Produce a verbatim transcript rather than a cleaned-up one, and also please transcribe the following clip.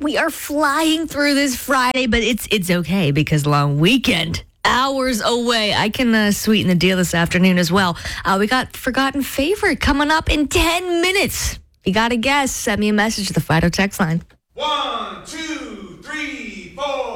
We are flying through this Friday, but it's it's okay because long weekend. Hours away. I can uh, sweeten the deal this afternoon as well. Uh, we got Forgotten Favorite coming up in ten minutes. You got to guess. Send me a message to the Fido text line. One, two, three, four.